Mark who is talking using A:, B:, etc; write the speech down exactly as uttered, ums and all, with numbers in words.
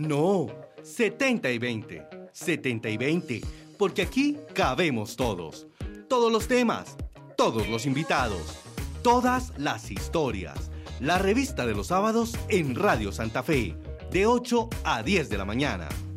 A: No, setenta y veinte. setenta y veinte, porque aquí cabemos todos. Todos los temas, todos los invitados, todas las historias. La revista de los sábados en Radio Santa Fe, de ocho a diez de la mañana.